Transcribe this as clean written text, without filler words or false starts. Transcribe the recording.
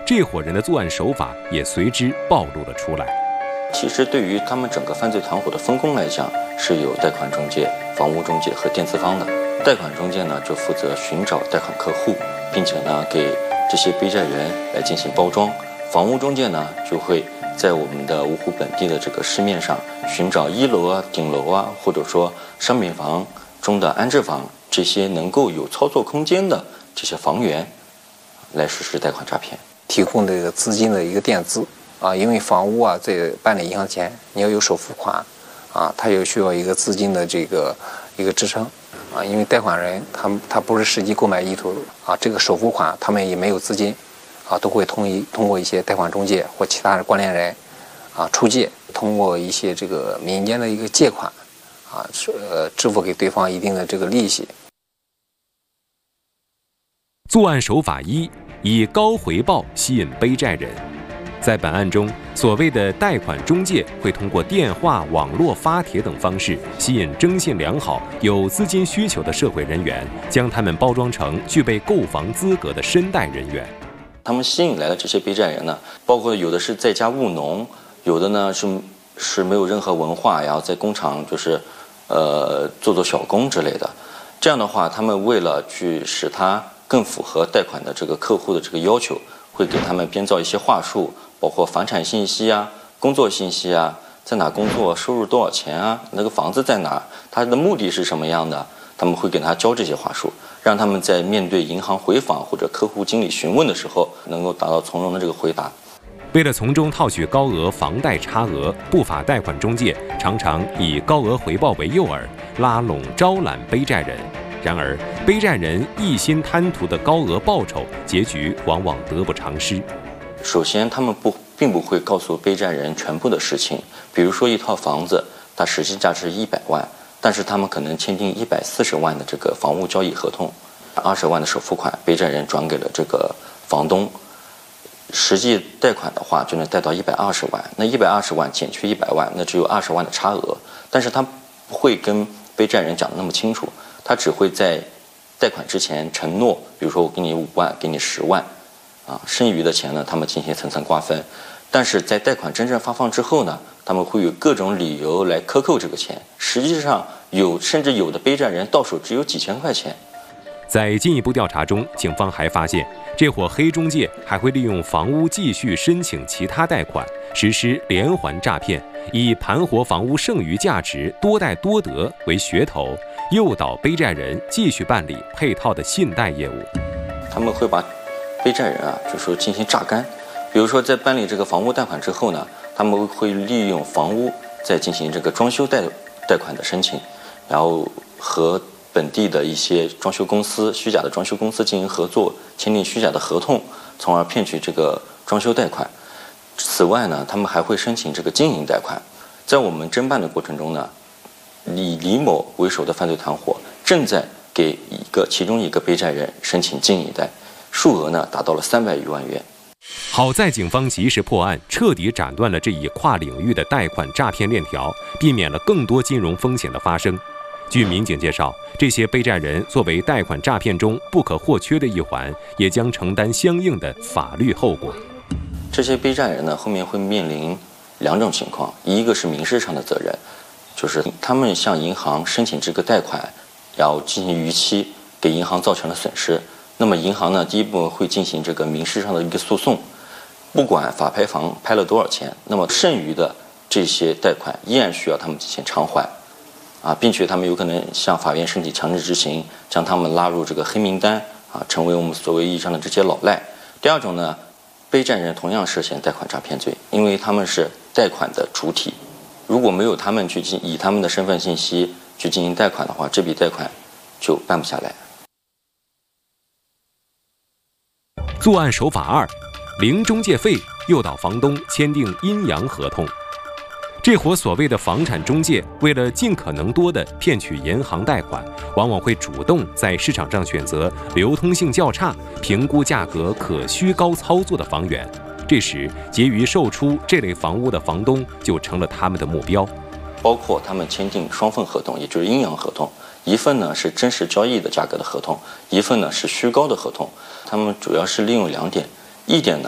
这伙人的作案手法也随之暴露了出来。 其实对于他们整个犯罪团伙的分工来讲，是有贷款中介、房屋中介和垫资方的。贷款中介呢，就负责寻找贷款客户，并且呢给这些背债人来进行包装。房屋中介呢，就会在我们的芜湖本地的这个市面上寻找1楼啊、顶楼啊，或者说商品房中的安置房这些能够有操作空间的这些房源，来实施贷款诈骗。 提供这个资金的一个垫资啊，因为房屋啊在办理银行前，你要有首付款啊，它也需要一个资金的这个一个支撑啊，因为贷款人他不是实际购买意图啊，这个首付款他们也没有资金啊，都会通过一些贷款中介或其他的关联人啊出借，通过一些这个民间的一个借款啊，支付给对方一定的这个利息。 作案手法一，以高回报吸引背债人。在本案中，所谓的贷款中介会通过电话、网络发帖等方式，吸引征信良好、有资金需求的社会人员，将他们包装成具备购房资格的身贷人员。 他们吸引来的这些背债人呢，包括有的是在家务农，有的呢是没有任何文化，然后在工厂就是做小工之类的。这样的话，他们为了去使他更符合贷款的这个客户的这个要求，会给他们编造一些话术，包括房产信息啊、工作信息啊，在哪工作、收入多少钱啊、那个房子在哪、他的目的是什么样的，他们会给他教这些话术，让他们在面对银行回访或者客户经理询问的时候，能够达到从容的这个回答。 为了从中套取高额房贷差额，不法贷款中介常常以高额回报为诱饵，拉拢招揽背债人。然而，背债人一心贪图的高额报酬，结局往往得不偿失。 首先，他们并不会告诉背债人全部的实情。比如说，一套房子，它实际价值100万，但是他们可能签订140万的这个房屋交易合同，20万的首付款，背债人转给了这个房东。实际贷款的话，就能贷到120万。那120万减去100万，那只有20万的差额。但是他不会跟背债人讲得那么清楚，他只会在贷款之前承诺，比如说我给你5万，给你10万，啊，剩余的钱呢，他们进行层层瓜分。但是在贷款真正发放之后呢，他们会有各种理由来克扣这个钱。实际上甚至有的背债人到手只有几千块钱。 在进一步调查中，警方还发现，这伙黑中介还会利用房屋继续申请其他贷款，实施连环诈骗，以盘活房屋剩余价值、多贷多得为噱头，诱导背债人继续办理配套的信贷业务。 他们会把背债人就说进行榨干，比如说在办理这个房屋贷款之后呢，他们会利用房屋再进行这个装修贷款的申请，然后和本地的一些装修公司、虚假的装修公司进行合作，签订虚假的合同，从而骗取这个装修贷款。此外呢，他们还会申请这个经营贷款。在我们侦办的过程中呢，以李某为首的犯罪团伙正在给其中一个背债人申请经营贷，数额呢达到了300余万元。 好在警方及时破案，彻底斩断了这一跨领域的贷款诈骗链条，避免了更多金融风险的发生。据民警介绍，这些背债人作为贷款诈骗中不可或缺的一环，也将承担相应的法律后果。 这些背债人呢，后面会面临2种情况，一个是民事上的责任，就是他们向银行申请这个贷款，然后进行逾期，给银行造成了损失。那么银行呢，第一步会进行这个民事上的一个诉讼，不管法拍房拍了多少钱，那么剩余的这些贷款依然需要他们进行偿还。并且他们有可能向法院申请强制执行，将他们拉入这个黑名单成为我们所谓意义上的这些老赖。第二种呢，背债人同样涉嫌贷款诈骗罪，因为他们是贷款的主体，如果没有他们去以他们的身份信息去进行贷款的话，这笔贷款就办不下来。 作案手法2，零中介费，诱导房东签订阴阳合同。这伙所谓的房产中介，为了尽可能多地骗取银行贷款，往往会主动在市场上选择流通性较差、评估价格可虚高操作的房源。这时，急于售出这类房屋的房东就成了他们的目标。 包括他们签订双份合同，也就是阴阳合同，一份呢是真实交易的价格的合同，一份呢是虚高的合同。他们主要是利用2点，一点呢